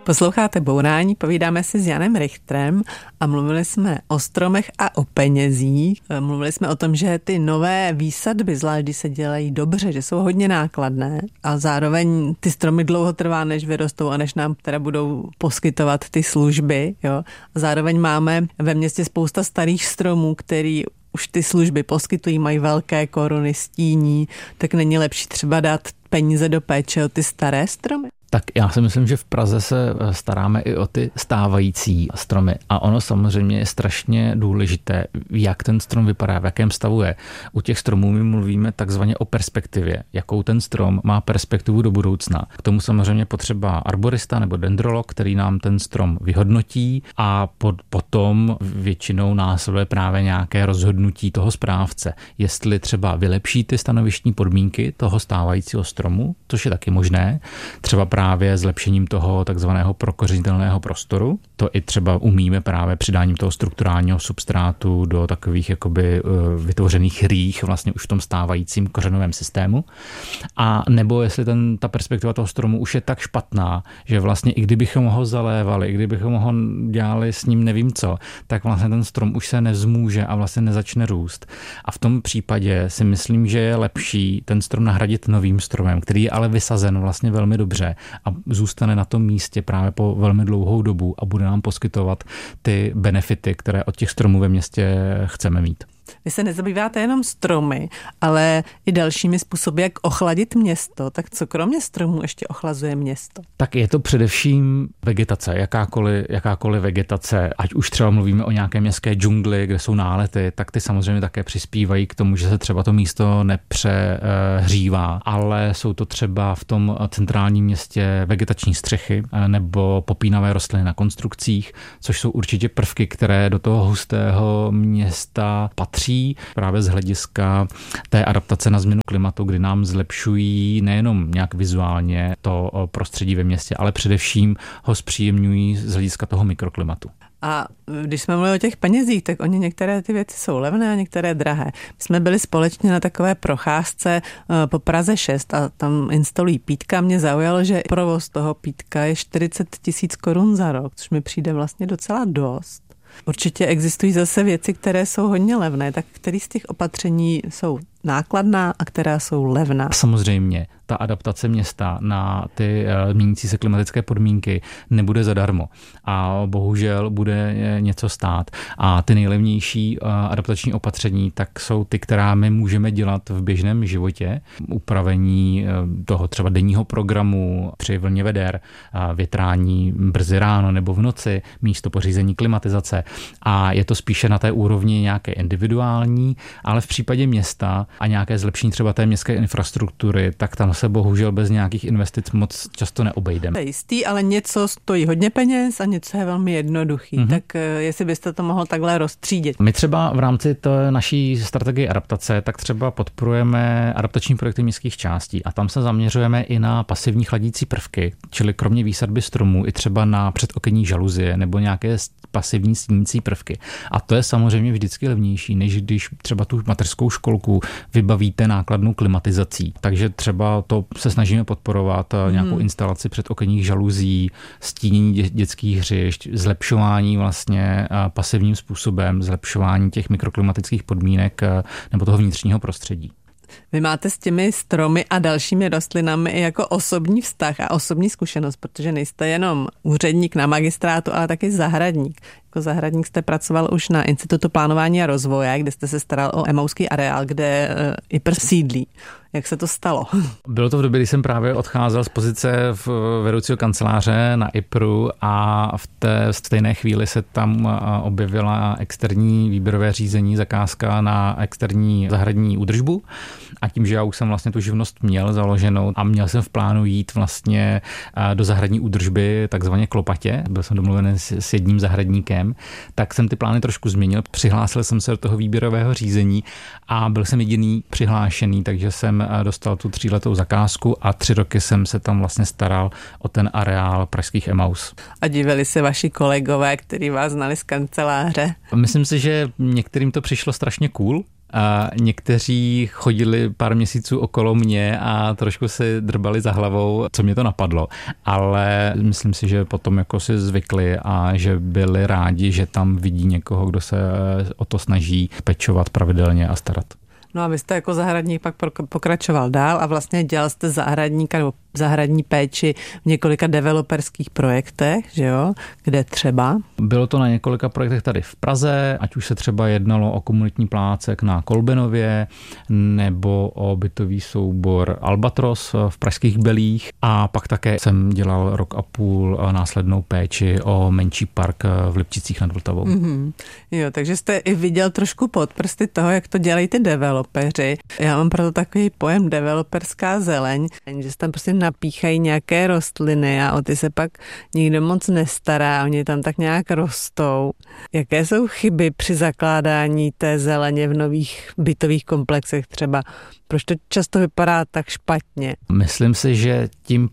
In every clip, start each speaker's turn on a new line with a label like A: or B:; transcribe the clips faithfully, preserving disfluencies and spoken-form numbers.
A: Posloucháte Bourání, povídáme si s Janem Richterem a mluvili jsme o stromech a o penězích. Mluvili jsme o tom, že ty nové výsadby, zvlášť když se dělají dobře, že jsou hodně nákladné a zároveň ty stromy dlouho trvá, než vyrostou a než nám teda budou poskytovat ty služby. Jo. A zároveň máme ve městě spousta starých stromů, který už ty služby poskytují, mají velké koruny, stíní, tak není lepší třeba dát peníze do péče o ty staré stromy?
B: Tak já si myslím, že v Praze se staráme i o ty stávající stromy a ono samozřejmě je strašně důležité, jak ten strom vypadá, v jakém stavu je. U těch stromů my mluvíme takzvaně o perspektivě, jakou ten strom má perspektivu do budoucna. K tomu samozřejmě potřeba arborista nebo dendrolog, který nám ten strom vyhodnotí a pod, potom většinou následuje právě nějaké rozhodnutí toho správce, jestli třeba vylepší ty stanovištní podmínky toho stávajícího stromu, což je taky možné, třeba právě právě zlepšením toho takzvaného prokořenitelného prostoru. To i třeba umíme právě přidáním toho strukturálního substrátu do takových jakoby vytvořených rých vlastně už v tom stávajícím kořenovém systému. A nebo jestli ten, ta perspektiva toho stromu už je tak špatná, že vlastně i kdybychom ho zalévali, i kdybychom ho dělali s ním nevím co, tak vlastně ten strom už se nezmůže a vlastně nezačne růst. A v tom případě si myslím, že je lepší ten strom nahradit novým stromem, který je ale vysazen vlastně velmi dobře a zůstane na tom místě právě po velmi dlouhou dobu a bude nám poskytovat ty benefity, které od těch stromů ve městě chceme mít.
A: Vy se nezabýváte jenom stromy, ale i dalšími způsoby, jak ochladit město. Tak co kromě stromů ještě ochlazuje město?
B: Tak je to především vegetace, jakákoliv, jakákoliv vegetace, ať už třeba mluvíme o nějaké městské džungli, kde jsou nálety, tak ty samozřejmě také přispívají k tomu, že se třeba to místo nepřehřívá, ale jsou to třeba v tom centrálním městě vegetační střechy nebo popínavé rostliny na konstrukcích, což jsou určitě prvky, které do toho hustého města patří právě z hlediska té adaptace na změnu klimatu, kdy nám zlepšují nejenom nějak vizuálně to prostředí ve městě, ale především ho zpříjemňují z hlediska toho mikroklimatu.
A: A když jsme mluvili o těch penězích, tak oni některé ty věci jsou levné a některé drahé. My jsme byli společně na takové procházce po Praze šest a tam instalují pítka. Mě zaujalo, že provoz toho pítka je čtyřicet tisíc korun za rok, což mi přijde vlastně docela dost. Určitě existují zase věci, které jsou hodně levné, tak který z těch opatření jsou nákladná a která jsou levná?
B: Samozřejmě, ta adaptace města na ty měnící se klimatické podmínky nebude zadarmo a bohužel bude něco stát. A ty nejlevnější adaptační opatření tak jsou ty, která my můžeme dělat v běžném životě. Upravení toho třeba denního programu při vlně veder, větrání brzy ráno nebo v noci, místo pořízení klimatizace. A je to spíše na té úrovni nějaké individuální, ale v případě města a nějaké zlepšení třeba té městské infrastruktury, tak tam se bohužel bez nějakých investic moc často neobejdeme.
A: Je jistý, ale něco stojí hodně peněz a něco je velmi jednoduchý. Mm-hmm. Tak jestli byste to mohl takhle rozstřídit.
B: My třeba v rámci té naší strategie adaptace, tak třeba podporujeme adaptační projekty městských částí a tam se zaměřujeme i na pasivní chladící prvky, čili kromě výsadby stromů i třeba na předokenní žaluzie nebo nějaké pasivní stínící prvky. A to je samozřejmě vždycky levnější, než když třeba tu mateřskou školku vybavíte nákladnou klimatizací. Takže třeba to se snažíme podporovat hmm. nějakou instalaci předokenních žaluzí, stínění dětských hřišť, zlepšování vlastně pasivním způsobem, zlepšování těch mikroklimatických podmínek nebo toho vnitřního prostředí.
A: Vy máte s těmi stromy a dalšími rostlinami i jako osobní vztah a osobní zkušenost, protože nejste jenom úředník na magistrátu, ale taky zahradník. Jako zahradník jste pracoval už na Institutu plánování a rozvoje, kde jste se staral o emauský areál, kde I P R sídlí. Jak se to stalo?
B: Bylo to v době, kdy jsem právě odcházel z pozice v vedoucího kanceláře na I P R U a v té stejné chvíli se tam objevila externí výběrové řízení, zakázka na externí zahradní údržbu. A tím, že já už jsem vlastně tu živnost měl založenou a měl jsem v plánu jít vlastně do zahradní údržby, takzvaně klopatě, byl jsem domluvený s jedním zahradníkem, tak jsem ty plány trošku změnil. Přihlásil jsem se do toho výběrového řízení a byl jsem jediný přihlášený, takže jsem dostal tu tříletou zakázku a tři roky jsem se tam vlastně staral o ten areál pražských Emaus.
A: A divili se vaši kolegové, kteří vás znali z kanceláře?
B: Myslím si, že některým to přišlo strašně cool, A někteří chodili pár měsíců okolo mě a trošku si drbali za hlavou, co mě to napadlo. Ale myslím si, že potom jako si zvykli a že byli rádi, že tam vidí někoho, kdo se o to snaží pečovat pravidelně a starat.
A: No a vy jste jako zahradník pak pokračoval dál a vlastně dělal jste zahradníka nebo zahradní péči v několika developerských projektech, že jo? Kde třeba?
B: Bylo to na několika projektech tady v Praze, ať už se třeba jednalo o komunitní plácek na Kolbenově nebo o bytový soubor Albatros v pražských Belích a pak také jsem dělal rok a půl následnou péči o menší park v Lipčicích nad Vltavou.
A: Mm-hmm. Jo, takže jste i viděl trošku pod prsty toho, jak to dělají ty developeři. Já mám proto takový pojem developerská zeleň, že se tam prostě napíchají nějaké rostliny a o ty se pak nikdo moc nestará, oni tam tak nějak rostou. Jaké jsou chyby při zakládání té zeleně v nových bytových komplexech třeba? Proč to často vypadá tak špatně?
B: Myslím si, že tím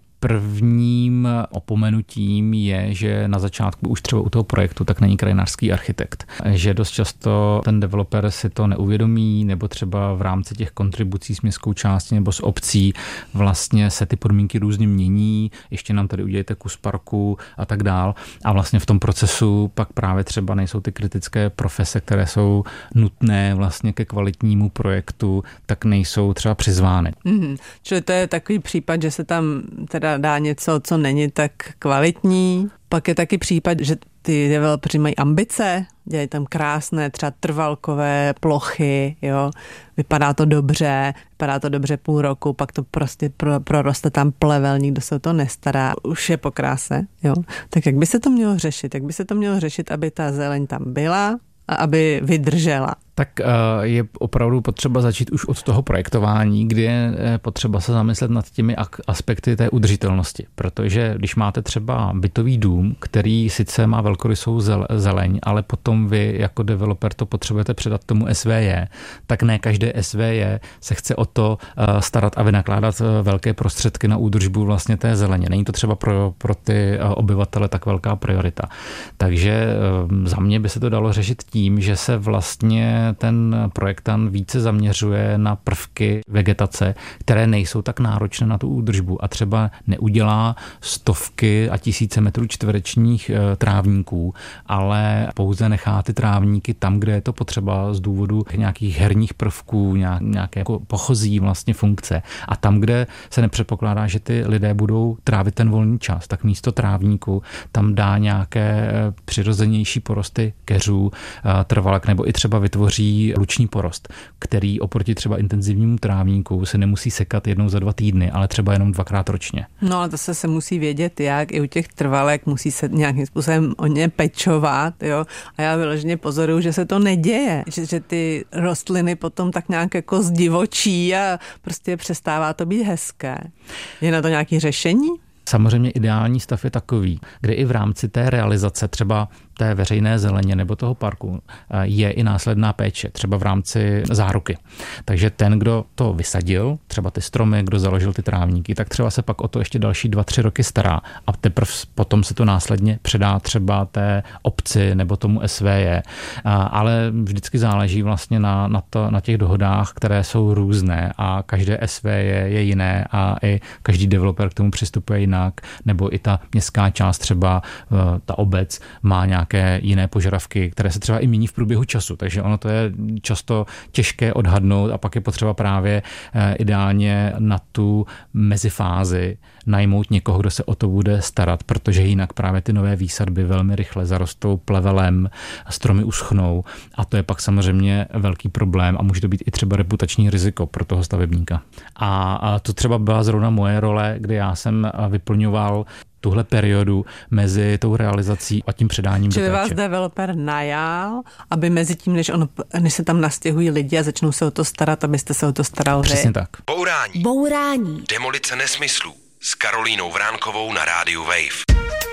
B: prvním opomenutím je, že na začátku už třeba u toho projektu tak není krajinářský architekt. Že dost často ten developer si to neuvědomí nebo třeba v rámci těch kontribucí s městskou částí nebo s obcí vlastně se ty podmínky různě mění, ještě nám tady udělejte kus parku a tak dál. A vlastně v tom procesu pak právě třeba nejsou ty kritické profese, které jsou nutné vlastně ke kvalitnímu projektu, tak nejsou třeba přizvány.
A: Mm-hmm. Čili to je takový případ, že se tam teda dá něco, co není tak kvalitní. Pak je taky případ, že ty developeři mají ambice, dělají tam krásné třeba trvalkové plochy, jo. Vypadá to dobře, vypadá to dobře půl roku, pak to prostě pro, proroste tam plevel, nikdo se o to nestará, už je po kráse, jo. Tak jak by se to mělo řešit? Jak by se to mělo řešit, aby ta zeleň tam byla a aby vydržela?
B: Tak je opravdu potřeba začít už od toho projektování, kdy je potřeba se zamyslet nad těmi aspekty té udržitelnosti. Protože když máte třeba bytový dům, který sice má velkorysou zeleň, ale potom vy jako developer to potřebujete předat tomu S V J, tak ne každé S V J se chce o to starat a vynakládat velké prostředky na údržbu vlastně té zeleně. Není to třeba pro, pro ty obyvatele tak velká priorita. Takže za mě by se to dalo řešit tím, že se vlastně ten projektant více zaměřuje na prvky vegetace, které nejsou tak náročné na tu údržbu a třeba neudělá stovky a tisíce metrů čtverečních trávníků, ale pouze nechá ty trávníky tam, kde je to potřeba z důvodu nějakých herních prvků, nějaké jako pochozí vlastně funkce. A tam, kde se nepředpokládá, že ty lidé budou trávit ten volný čas, tak místo trávníku tam dá nějaké přirozenější porosty keřů, trvalek nebo i třeba vytvoří luční porost, který oproti třeba intenzivnímu trávníku se nemusí sekat jednou za dva týdny, ale třeba jenom dvakrát ročně.
A: No ale to se, se musí vědět, jak i u těch trvalek musí se nějakým způsobem o ně pečovat, jo. A já vyloženě pozoruju, že se to neděje, že, že ty rostliny potom tak nějak jako zdivočí a prostě přestává to být hezké. Je na to nějaké řešení?
B: Samozřejmě ideální stav je takový, kde i v rámci té realizace třeba té veřejné zeleně nebo toho parku je i následná péče, třeba v rámci záruky. Takže ten, kdo to vysadil, třeba ty stromy, kdo založil ty trávníky, tak třeba se pak o to ještě další dva, tři roky stará a teprve potom se to následně předá třeba té obci nebo tomu S V J. Ale vždycky záleží vlastně na, na, to, na těch dohodách, které jsou různé a každé S V J je jiné a i každý developer k tomu přistupuje jinak, nebo i ta městská část, třeba ta obec má nějaké jiné požadavky, které se třeba i mění v průběhu času, takže ono to je často těžké odhadnout a pak je potřeba právě ideálně na tu mezifázi najmout někoho, kdo se o to bude starat, protože jinak právě ty nové výsadby velmi rychle zarostou plevelem, stromy uschnou a to je pak samozřejmě velký problém a může to být i třeba reputační riziko pro toho stavebníka. A, a to třeba byla zrovna moje role, kdy já jsem vyplňoval tuhle periodu mezi tou realizací a tím předáním
A: Čili
B: do péče.
A: Vás developer najal, aby mezi tím, než, on, než se tam nastěhují lidi a začnou se o to starat, abyste se o to staral vy.
B: Přesně tak.
C: Bourání.
D: Bourání.
C: Demolice nesmyslů s Karolínou Vránkovou na rádiu Wave.